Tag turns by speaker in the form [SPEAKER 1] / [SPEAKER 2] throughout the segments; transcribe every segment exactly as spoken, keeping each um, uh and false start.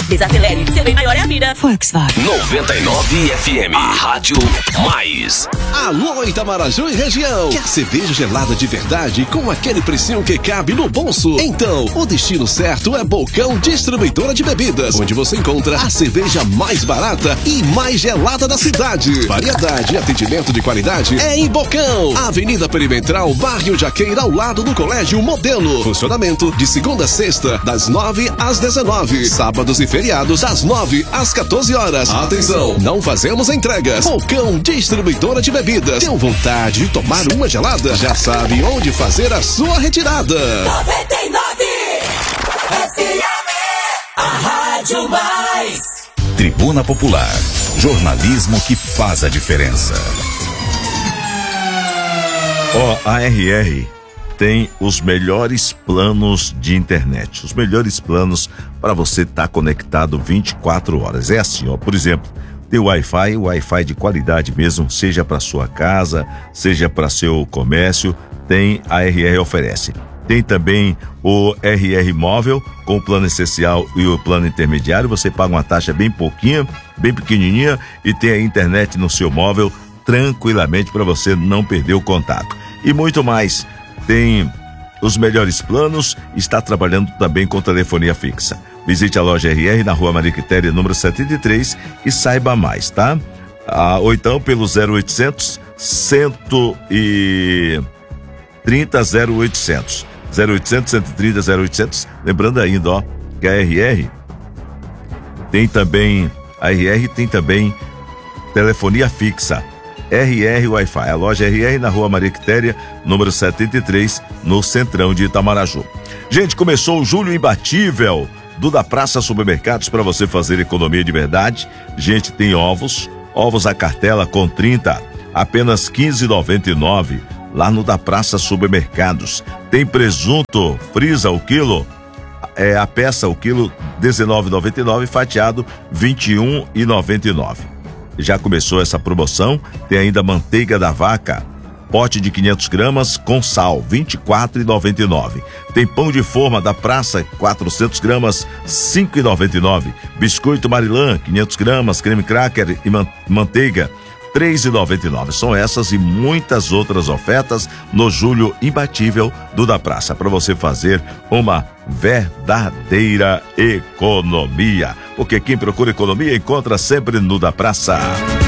[SPEAKER 1] Desacelere, seu bem maior é a vida.
[SPEAKER 2] Volkswagen.
[SPEAKER 3] noventa e nove F M, a rádio mais.
[SPEAKER 4] Alô, Itamaraju e região. Quer cerveja gelada de verdade com aquele precinho que cabe no bolso? Então, o destino certo é Bocão Distribuidora de Bebidas, onde você encontra a cerveja mais barata e mais gelada da cidade. Variedade e atendimento de qualidade é em Bocão. Avenida Perimetral, bairro Jaqueira, ao lado do Colégio Modelo. Funcionamento de segunda a sexta, das nove às dezenove. Sábados e feriados, das nove às quatorze horas. Atenção, não fazemos entregas. Bocão Distribuidora de Bebidas. Deu vontade de tomar uma gelada? Já sabe onde fazer a sua retirada.
[SPEAKER 1] noventa e nove F M, a rádio mais.
[SPEAKER 5] Tribuna Popular, jornalismo que faz a diferença.
[SPEAKER 6] Ó, oh, a R R tem os melhores planos de internet, os melhores planos para você estar tá conectado vinte e quatro horas. É assim, ó, por exemplo, tem o Wi-Fi, o Wi-Fi de qualidade mesmo, seja para sua casa, seja para seu comércio, tem a R R oferece. Tem também o R R móvel com o plano essencial e o plano intermediário. Você paga uma taxa bem pouquinha, bem pequenininha e tem a internet no seu móvel tranquilamente para você não perder o contato. E muito mais. Tem os melhores planos, está trabalhando também com telefonia fixa. Visite a loja R R na rua Maria Quitéria, número setenta e três e saiba mais, tá? Ah, ou então pelo zero oitocentos, cento e trinta, zero oitocentos. zero oitocentos, cento e trinta, zero oitocentos. Lembrando ainda, ó, que a R R tem também, a R R tem também telefonia fixa. R R Wi-Fi, a loja R R na rua Maria Quitéria, número setenta e três, no centrão de Itamaraju. Gente, começou o Julho Imbatível do Da Praça Supermercados para você fazer economia de verdade. Gente, tem ovos, ovos a cartela com trinta, apenas quinze reais e noventa e nove centavos, lá no Da Praça Supermercados. Tem presunto frisa o quilo, é a peça o quilo dezenove reais e noventa e nove centavos, fatiado vinte e um reais e noventa e nove centavos. Já começou essa promoção. Tem ainda manteiga da vaca, pote de quinhentas gramas com sal, vinte e quatro reais e noventa e nove centavos. Tem pão de forma da praça, quatrocentas gramas, cinco reais e noventa e nove centavos. Biscoito Marilã, quinhentas gramas, creme cracker e man- manteiga, três reais e noventa e nove centavos. São essas e muitas outras ofertas no Julho Imbatível do Da Praça, para você fazer uma verdadeira economia. Porque quem procura economia encontra sempre no Da Praça.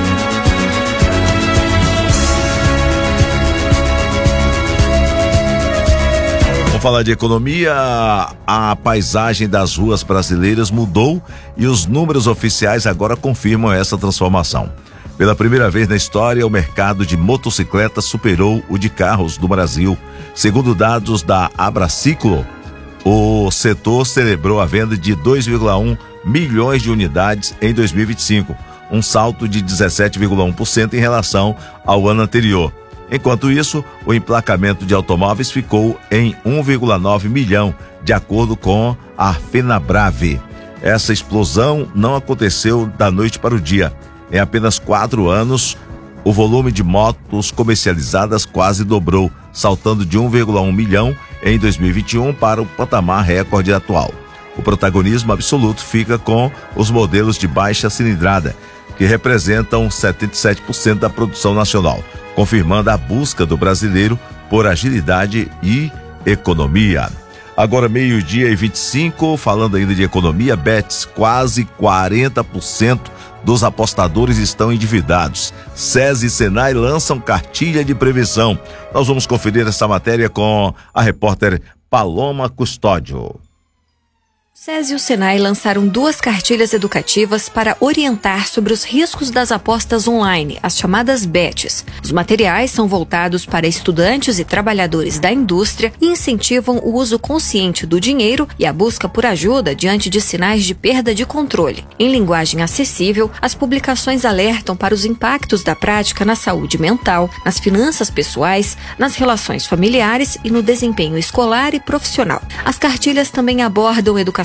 [SPEAKER 6] Vamos falar de economia. A paisagem das ruas brasileiras mudou e os números oficiais agora confirmam essa transformação. Pela primeira vez na história, o mercado de motocicletas superou o de carros do Brasil. Segundo dados da Abraciclo, o setor celebrou a venda de dois vírgula um milhões de unidades em dois mil e vinte e cinco, um salto de dezessete vírgula um por cento em relação ao ano anterior. Enquanto isso, o emplacamento de automóveis ficou em um vírgula nove milhão, de acordo com a FenaBrave. Essa explosão não aconteceu da noite para o dia. Em apenas quatro anos, o volume de motos comercializadas quase dobrou, saltando de um vírgula um milhão em dois mil e vinte e um para o patamar recorde atual. O protagonismo absoluto fica com os modelos de baixa cilindrada, que representam setenta e sete por cento da produção nacional, confirmando a busca do brasileiro por agilidade e economia. Agora meio-dia e vinte e cinco, falando ainda de economia, Bets, quase quarenta por cento dos apostadores estão endividados. SESI e Senai lançam cartilha de prevenção. Nós vamos conferir essa matéria com a repórter Paloma Custódio.
[SPEAKER 7] SESI e o Senai lançaram duas cartilhas educativas para orientar sobre os riscos das apostas online, as chamadas Bets. Os materiais são voltados para estudantes e trabalhadores da indústria e incentivam o uso consciente do dinheiro e a busca por ajuda diante de sinais de perda de controle. Em linguagem acessível, as publicações alertam para os impactos da prática na saúde mental, nas finanças pessoais, nas relações familiares e no desempenho escolar e profissional. As cartilhas também abordam educação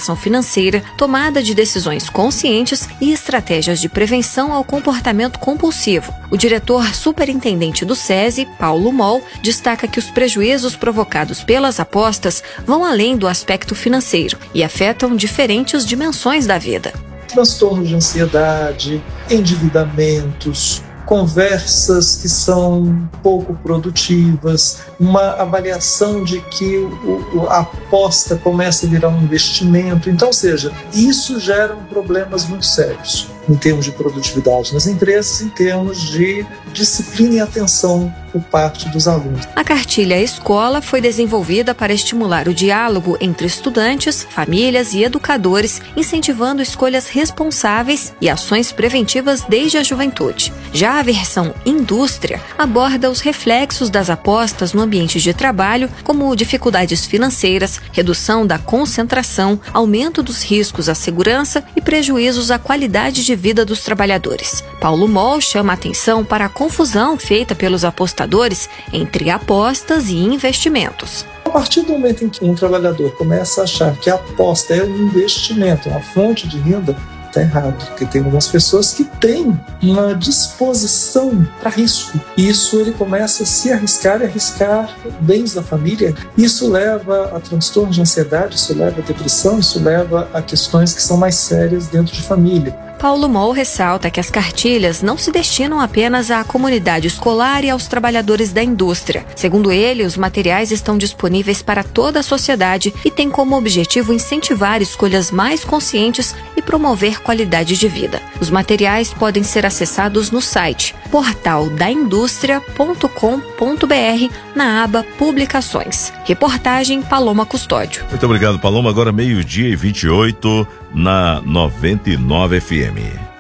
[SPEAKER 7] educação financeira, tomada de decisões conscientes e estratégias de prevenção ao comportamento compulsivo. O diretor superintendente do SESI, Paulo Moll, destaca que os prejuízos provocados pelas apostas vão além do aspecto financeiro e afetam diferentes dimensões da vida.
[SPEAKER 2] Transtornos de ansiedade, endividamentos, conversas que são pouco produtivas, uma avaliação de que o, a aposta começa a virar um investimento. Então, ou seja, isso gera problemas muito sérios em termos de produtividade nas empresas, em termos de disciplina e atenção por parte dos alunos.
[SPEAKER 7] A cartilha Escola foi desenvolvida para estimular o diálogo entre estudantes, famílias e educadores, incentivando escolhas responsáveis e ações preventivas desde a juventude. Já a versão Indústria aborda os reflexos das apostas no ambiente de trabalho, como dificuldades financeiras, redução da concentração, aumento dos riscos à segurança e prejuízos à qualidade de vida dos trabalhadores. Paulo Moll chama a atenção para a confusão feita pelos apostadores entre apostas e investimentos.
[SPEAKER 2] A partir do momento em que um trabalhador começa a achar que a aposta é um investimento, uma fonte de renda, está errado, porque tem algumas pessoas que têm uma disposição para risco. Isso ele começa a se arriscar e arriscar bens da família. Isso leva a transtornos de ansiedade, isso leva a depressão, isso leva a questões que são mais sérias dentro de família.
[SPEAKER 7] Paulo Moll ressalta que as cartilhas não se destinam apenas à comunidade escolar e aos trabalhadores da indústria. Segundo ele, os materiais estão disponíveis para toda a sociedade e têm como objetivo incentivar escolhas mais conscientes e promover qualidade de vida. Os materiais podem ser acessados no site portal da indústria ponto com ponto b r na aba Publicações. Reportagem Paloma Custódio.
[SPEAKER 6] Muito obrigado, Paloma. Agora meio-dia e vinte e oito na noventa e nove F M.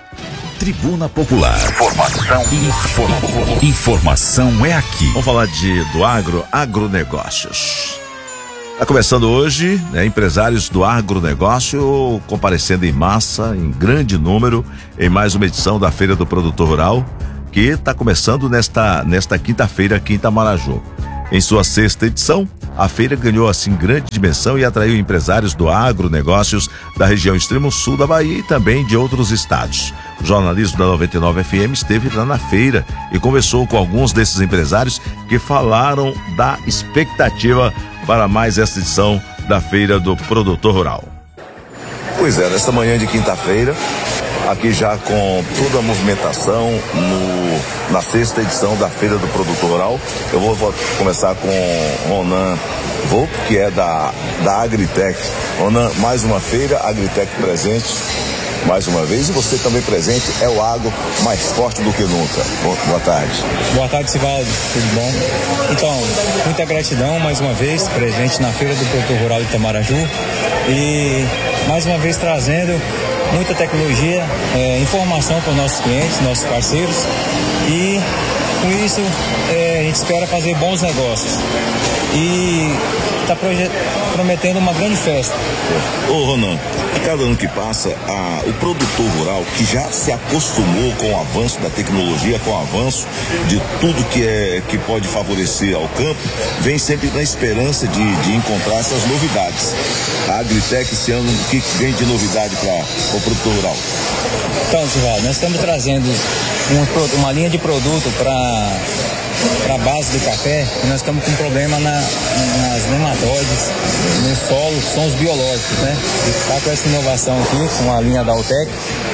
[SPEAKER 5] Tribuna Popular. Informação. Inform... Informação é aqui.
[SPEAKER 6] Vamos falar de, do agro, agronegócios. Está começando hoje, né, empresários do agronegócio comparecendo em massa, em grande número, em mais uma edição da Feira do Produtor Rural, que está começando nesta, nesta quinta-feira aqui em Itamaraju. Em sua sexta edição, a feira ganhou assim grande dimensão e atraiu empresários do agronegócios da região extremo sul da Bahia e também de outros estados. O jornalismo da noventa e nove F M esteve lá na feira e conversou com alguns desses empresários que falaram da expectativa para mais esta edição da Feira do Produtor Rural.
[SPEAKER 8] Pois é, nesta manhã de quinta-feira, aqui já com toda a movimentação no, na sexta edição da Feira do Produtor Rural. Eu vou, vou começar com Ronan Volpe, que é da, da Agritec. Ronan, mais uma feira, Agritec presente mais uma vez, e você também presente, é o agro mais forte do que nunca. Boa tarde.
[SPEAKER 9] Boa tarde, Sivaldo, tudo bom? Então, muita gratidão mais uma vez, presente na Feira do Produtor Rural de Itamaraju, e mais uma vez trazendo muita tecnologia, é, informação para os nossos clientes, nossos parceiros, e com isso é, a gente espera fazer bons negócios e está prometendo uma grande festa.
[SPEAKER 8] Ô Ronan, a cada ano que passa, a, o produtor rural que já se acostumou com o avanço da tecnologia, com o avanço de tudo que, é, que pode favorecer ao campo, vem sempre na esperança de, de encontrar essas novidades. A Agritec esse ano, o que vem de novidade para o produtor rural?
[SPEAKER 9] Então, Sivaldo, nós estamos trazendo um, uma linha de produto para para a base do café, e nós estamos com um problema na, nas nematóides, no solo, que são os biológicos, né? Está com essa inovação aqui, com a linha da Altec,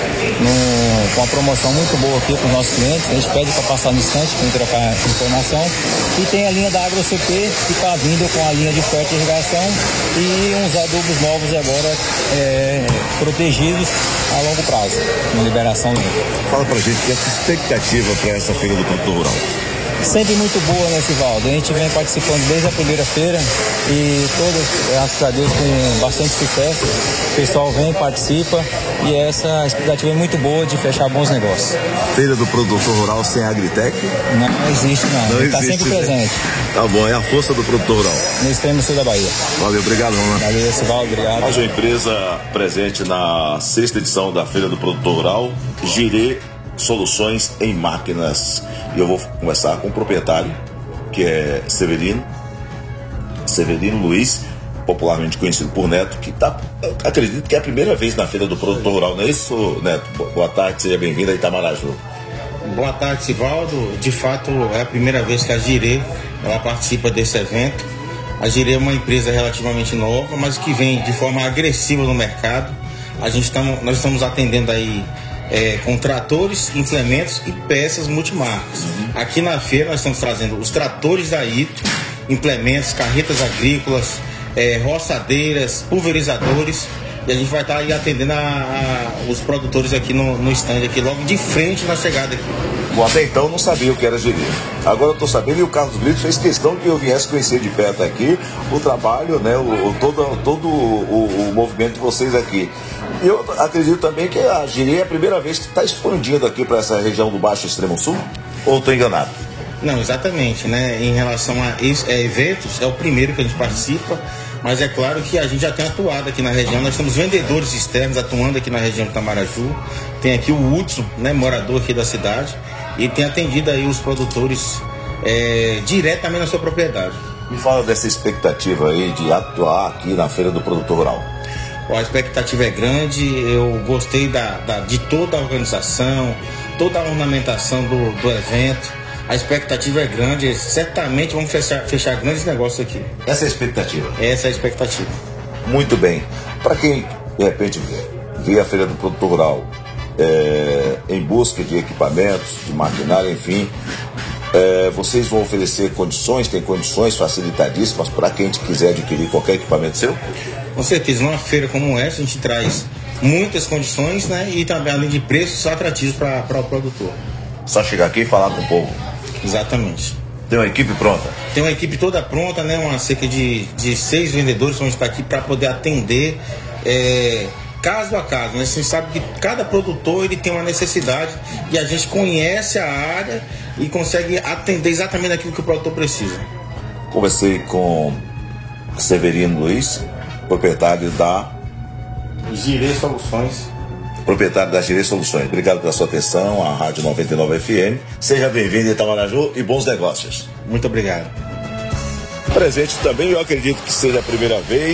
[SPEAKER 9] no, com uma promoção muito boa aqui para os nossos clientes. A gente pede para passar no instante, para trocar informação. E tem a linha da AgroCP, que está vindo com a linha de fertilização e uns adubos novos agora é, protegidos a longo prazo, com liberação limpa.
[SPEAKER 8] Fala para a gente que essa expectativa para essa feira do produtor rural.
[SPEAKER 9] Sempre muito boa, né, Sivaldo? A gente vem participando desde a primeira feira e todas, graças a Deus, com bastante sucesso. O pessoal vem, participa e essa expectativa é muito boa de fechar bons negócios.
[SPEAKER 8] Feira do Produtor Rural sem Agritec?
[SPEAKER 9] Não, não existe, não. não está sempre presente.
[SPEAKER 8] Tá bom, é a força do produtor rural.
[SPEAKER 9] No extremo sul da Bahia.
[SPEAKER 8] Valeu, obrigado, Ronan.
[SPEAKER 9] Valeu, Sivaldo, obrigado.
[SPEAKER 6] Mais uma empresa presente na sexta edição da Feira do Produtor Rural, Girê Soluções em Máquinas. E eu vou conversar com o proprietário, que é Severino, Severino Luiz,
[SPEAKER 8] popularmente conhecido por Neto, que tá, acredito que é a primeira vez na Feira do Produtor Rural, não é isso, Neto? Boa tarde, seja bem-vindo a Itamaraju.
[SPEAKER 9] Boa tarde, Sivaldo. De fato, é a primeira vez que a Girê ela participa desse evento. A Girê é uma empresa relativamente nova, mas que vem de forma agressiva no mercado. A gente tamo, nós estamos atendendo aí é, com tratores, implementos e peças multimarcas. Uhum. Aqui na feira nós estamos trazendo os tratores da Ito, implementos, carretas agrícolas, é, roçadeiras, pulverizadores. E a gente vai estar aí atendendo a, a, os produtores aqui no, no stand, aqui logo de frente na chegada aqui.
[SPEAKER 8] Bom, até então eu não sabia o que era Girê. Agora eu estou sabendo, e o Carlos Brito fez questão que eu viesse conhecer de perto aqui o trabalho, né, o, o, todo, todo o, o movimento de vocês aqui. E eu acredito também que a Girê é a primeira vez que está expandindo aqui para essa região do Baixo Extremo Sul, ou estou enganado?
[SPEAKER 9] Não, exatamente, né? Em relação a é, eventos, é o primeiro que a gente participa, mas é claro que a gente já tem atuado aqui na região. Nós temos vendedores externos atuando aqui na região de Itamaraju. Tem aqui o Hudson, né, morador aqui da cidade, e tem atendido aí os produtores é, diretamente na sua propriedade.
[SPEAKER 8] Me fala dessa expectativa aí de atuar aqui na Feira do Produtor Rural.
[SPEAKER 9] A expectativa é grande, eu gostei da, da, de toda a organização, toda a ornamentação do, do evento. A expectativa é grande, certamente vamos fechar, fechar grandes negócios aqui.
[SPEAKER 8] Essa é a expectativa?
[SPEAKER 9] Essa é a expectativa.
[SPEAKER 8] Muito bem. Para quem, de repente, vê a Feira do Produtor Rural é, em busca de equipamentos, de maquinário, enfim, é, vocês vão oferecer condições, tem condições facilitadíssimas para quem quiser adquirir qualquer equipamento seu?
[SPEAKER 9] Com certeza, numa feira como essa, a gente traz muitas condições, né, e também, além de preços atrativos para o produtor.
[SPEAKER 8] Só chegar aqui e falar com o povo.
[SPEAKER 9] Exatamente.
[SPEAKER 8] Tem uma equipe pronta?
[SPEAKER 9] Tem uma equipe toda pronta, né? Uma cerca de, de seis vendedores vão estar aqui para poder atender é, caso a caso, né? A gente sabe que cada produtor ele tem uma necessidade e a gente conhece a área e consegue atender exatamente aquilo que o produtor precisa.
[SPEAKER 8] Conversei com Severino Luiz, proprietário da
[SPEAKER 9] Girê Soluções.
[SPEAKER 8] Proprietário da Girê Soluções. Obrigado pela sua atenção, a Rádio noventa e nove F M. Seja bem-vindo em Itamaraju e bons negócios.
[SPEAKER 9] Muito obrigado.
[SPEAKER 8] Presente também, eu acredito que seja a primeira vez.